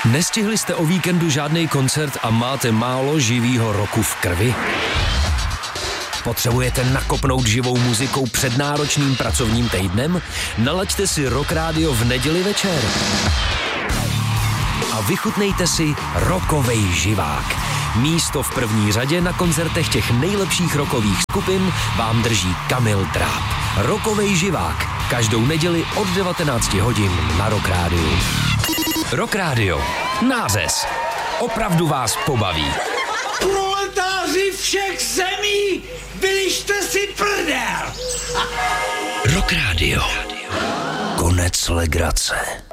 Nestihli jste o víkendu žádný koncert a máte málo živýho roku v krvi? Potřebujete nakopnout živou muzikou před náročným pracovním týdnem? Nalaďte si Rock Radio v neděli večer. A vychutnejte si rockovej živák. Místo v první řadě na koncertech těch nejlepších rockových skupin vám drží Kamil Dráb. Rockovej živák. Každou neděli od 19 hodin na Rock Radio. Rock Radio. Nářez. Opravdu vás pobaví. Proletáři všech zemí, vylište si prdel! Rock Radio. Konec legrace.